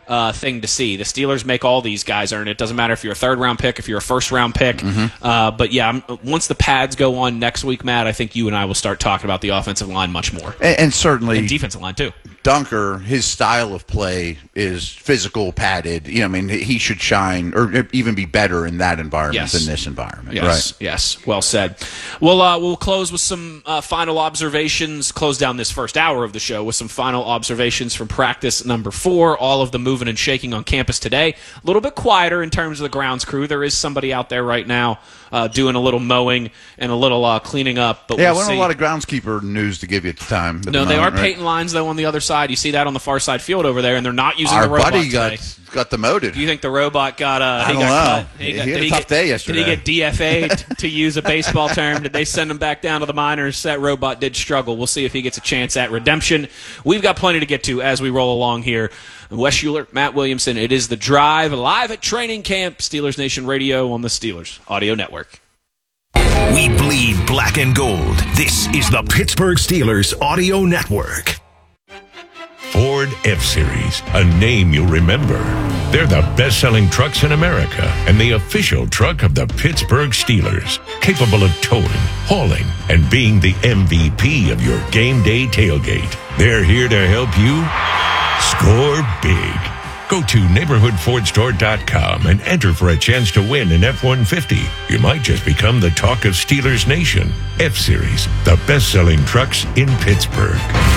thing to see. The Steelers make all these guys earn it. Doesn't matter if you're a third-round pick, if you're a first-round pick. But yeah, once the pads go on next week, Matt, I think you and I will start talking about the offensive line much more. And certainly... And defensive line, too. Dunker, his style of play is physical, padded. I mean, he should shine or even be better in that environment than this environment. Yes, right? Yes, well said. We'll close with some final observations, close down this first hour of the show with some final observations from practice number 4. All of the moving and shaking on campus today. A little bit quieter in terms of the grounds crew. There is somebody out there right now doing a little mowing and a little cleaning up. But yeah, we'll see. A lot of groundskeeper news to give you at the time. No, they are painting lines, though, on the other side. You see that on the far side field over there, and they're not using the robot Our buddy today. got demoted. Do you think the robot got I don't know. He had a tough day yesterday. Did he get DFA'd, to use a baseball term? Did they send him back down to the minors? That robot did struggle. We'll see if he gets a chance at redemption. We've got plenty to get to as we roll along here. Wes Schuler, Matt Williamson. It is The Drive, live at training camp, Steelers Nation Radio on the Steelers Audio Network. We bleed black and gold. This is the Pittsburgh Steelers Audio Network. Ford F-Series, a name you'll remember. They're the best-selling trucks in America and the official truck of the Pittsburgh Steelers, capable of towing, hauling, and being the MVP of your game day tailgate. They're here to help you score big. Go to neighborhoodfordstore.com and enter for a chance to win an F-150. You might just become the talk of Steelers Nation. F-Series, the best-selling trucks in Pittsburgh.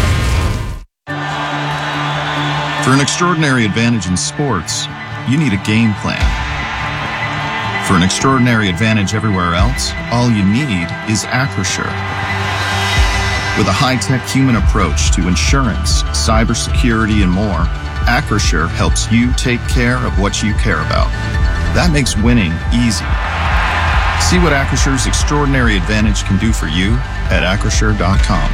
For an extraordinary advantage in sports, you need a game plan. For an extraordinary advantage everywhere else, all you need is Acrisure. With a high-tech human approach to insurance, cybersecurity, and more, Acrisure helps you take care of what you care about. That makes winning easy. See what Acrisure's extraordinary advantage can do for you at Acrisure.com.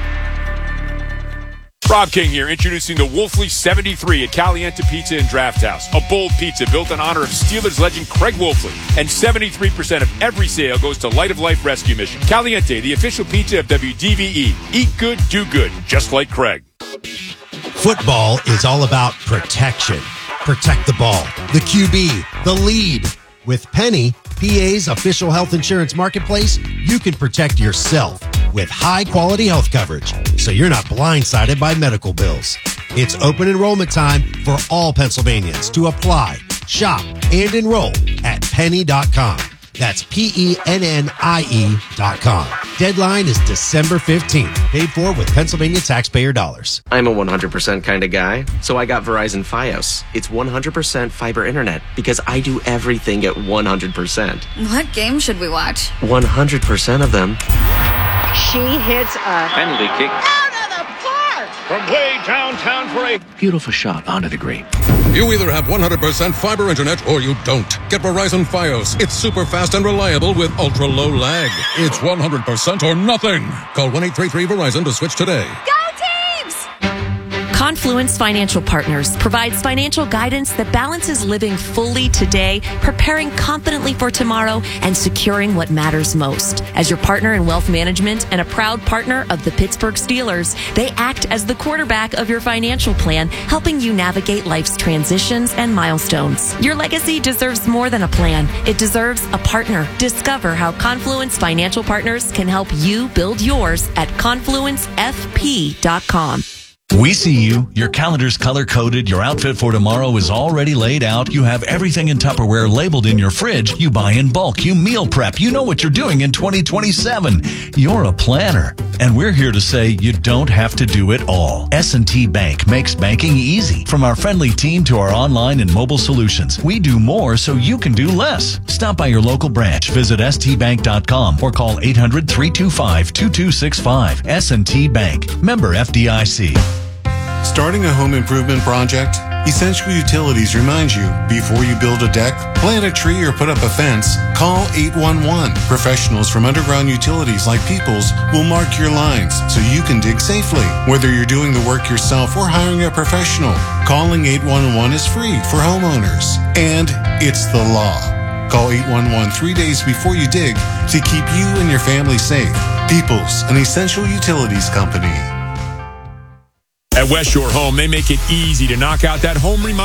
Rob King here, introducing the Wolfley 73 at Caliente Pizza and Draft House. A bold pizza built in honor of Steelers legend Craig Wolfley. And 73% of every sale goes to Light of Life Rescue Mission. Caliente, the official pizza of WDVE. Eat good, do good, just like Craig. Football is all about protection. Protect the ball, the QB, the lead. With Penny, PA's official health insurance marketplace, you can protect yourself with high-quality health coverage, so you're not blindsided by medical bills. It's open enrollment time for all Pennsylvanians to apply, shop, and enroll at penny.com. That's PENNIE.com. Deadline is December 15th. Paid for with Pennsylvania taxpayer dollars. I'm a 100% kind of guy, so I got Verizon Fios. It's 100% fiber internet because I do everything at 100%. What game should we watch? 100% of them. She hits a penalty kick out of the park from way downtown for a beautiful shot onto the green. You either have 100% fiber internet or you don't. Get Verizon Fios. It's super fast and reliable with ultra low lag. It's 100% or nothing. Call 1-833-VERIZON to switch today. Go Teams! Confluence Financial Partners provides financial guidance that balances living fully today, preparing confidently for tomorrow, and securing what matters most. As your partner in wealth management and a proud partner of the Pittsburgh Steelers, they act as the quarterback of your financial plan, helping you navigate life's transitions and milestones. Your legacy deserves more than a plan. It deserves a partner. Discover how Confluence Financial Partners can help you build yours at confluencefp.com. We see you. Your calendar's color-coded. Your outfit for tomorrow is already laid out. You have everything in Tupperware labeled in your fridge. You buy in bulk. You meal prep. You know what you're doing in 2027. You're a planner. And we're here to say you don't have to do it all. S&T Bank makes banking easy. From our friendly team to our online and mobile solutions, we do more so you can do less. Stop by your local branch. Visit stbank.com or call 800-325-2265. S&T Bank. Member FDIC. Starting a home improvement project? Essential Utilities reminds you, before you build a deck, plant a tree, or put up a fence, call 811. Professionals from Underground Utilities like Peoples will mark your lines so you can dig safely. Whether you're doing the work yourself or hiring a professional, calling 811 is free for homeowners. And it's the law. Call 811 3 days before you dig to keep you and your family safe. Peoples, an Essential Utilities company. At West Shore Home, they make it easy to knock out that home remodel